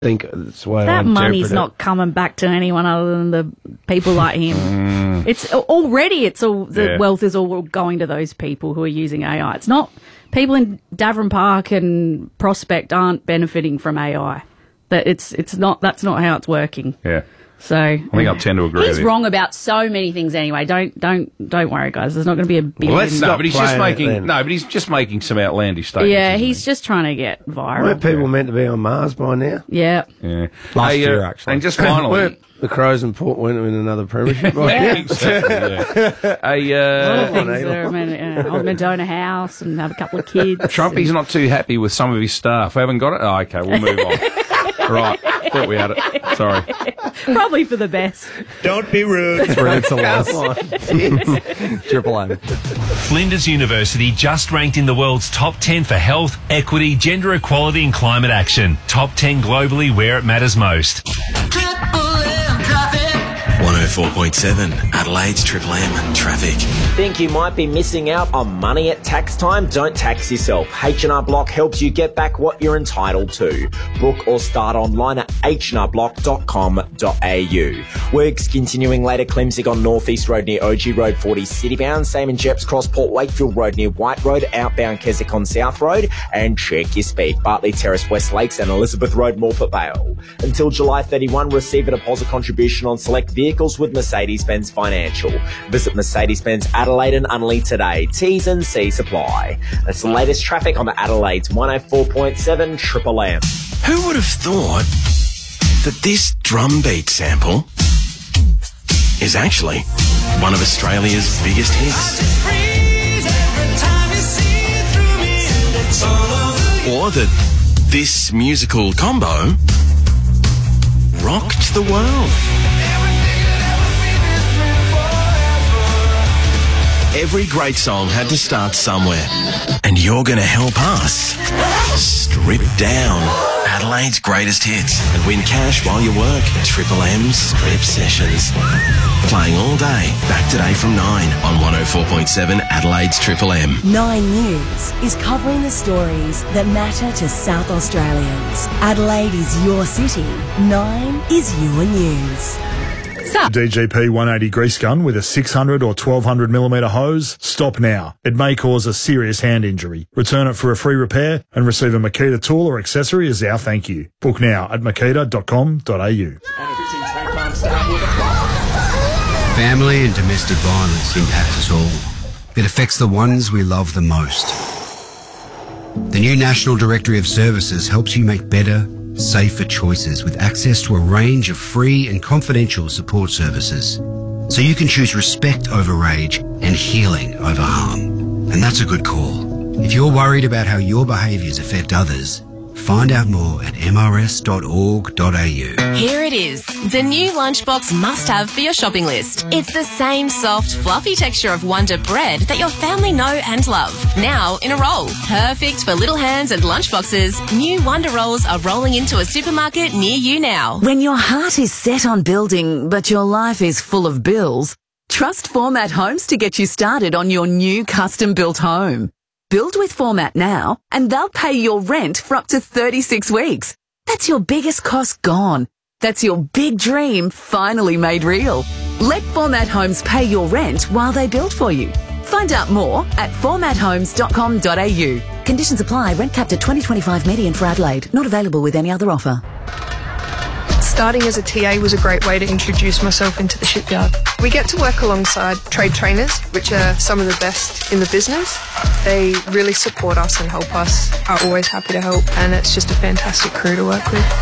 think that's why that money's not coming back to anyone other than the people like him. It's all the wealth is all going to those people who are using AI. It's not people in Davern Park and Prospect aren't benefiting from AI. That's not how it's working. Yeah. So I think I tend to agree. He's wrong about so many things anyway. Don't worry, guys. There's not going to be a billion. But he's just making some outlandish statements. Yeah, he's just trying to get viral. Weren't people meant to be on Mars by now? Yeah. Last year, actually. And just finally, the Crows and Port weren't in another premiership. Yeah. Exactly, a lot of things that are Medona House and have a couple of kids. Trumpy's not too happy with some of his staff. We haven't got it? Oh, okay, we'll move on. Right, thought we had it. Sorry. Probably for the best. Don't be rude. It's a loss. Triple M. Flinders University just ranked in the world's top 10 for health, equity, gender equality and climate action. Top 10 globally where it matters most. 104.7 Adelaide's Triple M traffic. Think you might be missing out on money at tax time? Don't tax yourself. H&R Block helps you get back what you're entitled to. Book or start online at hnrblock.com.au. Works continuing later. Clemsig on North East Road near OG Road 40 citybound. Same in Jeps Cross, Port Wakefield Road near White Road. Outbound Keswick on South Road. And check your speed. Bartley Terrace, West Lakes and Elizabeth Road, Morpeth Vale. Until July 31, receive a deposit contribution on select vehicles with Mercedes-Benz Financial. Visit Mercedes-Benz Adelaide and Unley today. T's and C's apply. That's the latest traffic on the Adelaide's 104.7 Triple M. Who would have thought that this drum beat sample is actually one of Australia's biggest hits? Or that this musical combo rocked the world. Every great song had to start somewhere, and you're going to help us strip down Adelaide's greatest hits and win cash while you work. Triple M Strip Sessions. Playing all day, back today from 9 on 104.7 Adelaide's Triple M. 9 News is covering the stories that matter to South Australians. Adelaide is your city. 9 is your news. DGP 180 grease gun with a 600 or 1200mm hose. Stop now. It may cause a serious hand injury. Return it for a free repair and receive a Makita tool or accessory as our thank you. Book now at makita.com.au. Family and domestic violence impact us all. It affects the ones we love the most. The new National Directory of Services helps you make better, safer choices with access to a range of free and confidential support services. So you can choose respect over rage and healing over harm. And that's a good call. If you're worried about how your behaviours affect others, find out more at mrs.org.au. Here it is, the new lunchbox must-have for your shopping list. It's the same soft, fluffy texture of Wonder bread that your family know and love. Now in a roll. Perfect for little hands and lunchboxes. New Wonder Rolls are rolling into a supermarket near you now. When your heart is set on building, but your life is full of bills, trust Format Homes to get you started on your new custom-built home. Build with Format now, and they'll pay your rent for up to 36 weeks. That's your biggest cost gone. That's your big dream finally made real. Let Format Homes pay your rent while they build for you. Find out more at formathomes.com.au. Conditions apply. Rent capped at $20.25 median for Adelaide. Not available with any other offer. Starting as a TA was a great way to introduce myself into the shipyard. We get to work alongside trade trainers, which are some of the best in the business. They really support us and help us, are always happy to help, and it's just a fantastic crew to work with.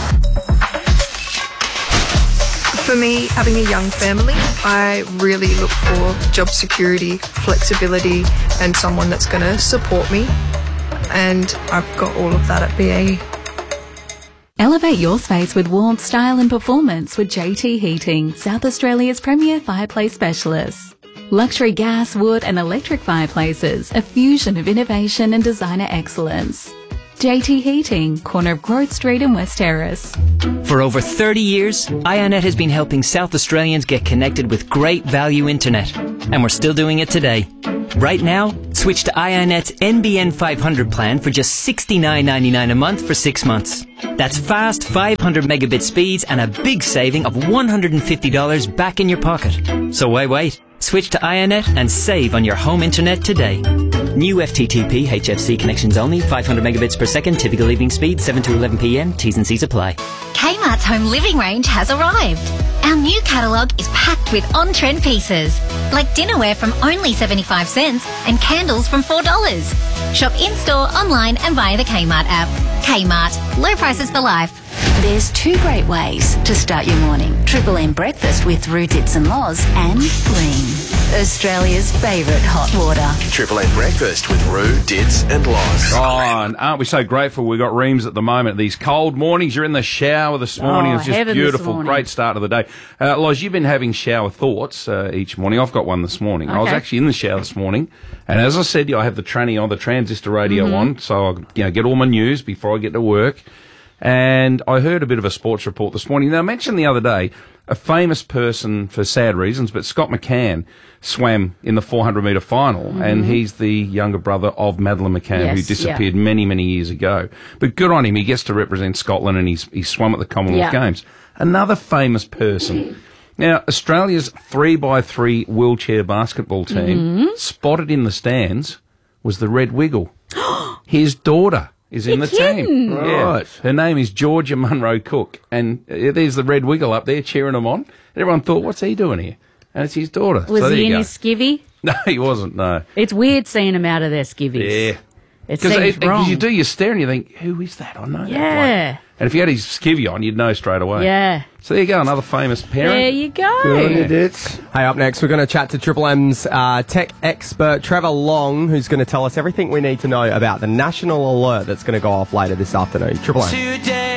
For me, having a young family, I really look for job security, flexibility, and someone that's going to support me. And I've got all of that at BAE. Elevate your space with warmth, style and performance with JT Heating, South Australia's premier fireplace specialist. Luxury gas, wood and electric fireplaces, a fusion of innovation and designer excellence. JT Heating, corner of Grove Street and West Terrace. For over 30 years, IONET has been helping South Australians get connected with great value internet. And we're still doing it today. Right now, Switch to iiNet's NBN 500 plan for just $69.99 a month for 6 months. That's fast 500 megabit speeds and a big saving of $150 back in your pocket. So why wait? Switch to iiNet and save on your home internet today. New FTTP HFC connections only, 500 megabits per second, typical evening speed, 7 to 11 p.m. T's and C's apply. Kmart's home living range has arrived. Our new catalogue is packed with on-trend pieces, like dinnerware from only 75 cents and candles from $4. Shop in-store, online and via the Kmart app. Kmart, low prices for life. There's 2 great ways to start your morning. Triple M breakfast with Roo, Dits and Loz and Bream, Australia's favourite hot water. Triple M breakfast with Roo, Dits and Loz. Oh, and aren't we so grateful we got Reams at the moment? These cold mornings, you're in the shower this morning. It's just beautiful. Great start of the day. Loz, you've been having shower thoughts each morning. I've got one this morning. Okay. I was actually in the shower this morning, and as I said, I have the tranny on, the transistor radio on, so I get all my news before I get to work. And I heard a bit of a sports report this morning. Now, I mentioned the other day a famous person for sad reasons, but Scott McCann swam in the 400-metre final, and he's the younger brother of Madeleine McCann, who disappeared many, many years ago. But good on him. He gets to represent Scotland, and he swum at the Commonwealth Games. Another famous person. Now, Australia's 3x3 wheelchair basketball team, spotted in the stands, was the Red Wiggle. His daughter is in the team. Right. Yeah. Her name is Georgia Munro Cook. And there's the Red Wiggle up there cheering him on. And everyone thought, what's he doing here? And it's his daughter. Was he in his skivvy? No, he wasn't, no. It's weird seeing him out of their skivvies. Yeah. It seems wrong. Because you stare and you think, who is that? I know that Yeah. bloke. And if he had his skivvy on, you'd know straight away. Yeah. So there you go, another famous parent. There you go. Good on you, Dits. Hey, up next, we're going to chat to Triple M's tech expert, Trevor Long, who's going to tell us everything we need to know about the national alert that's going to go off later this afternoon. Triple M. Today.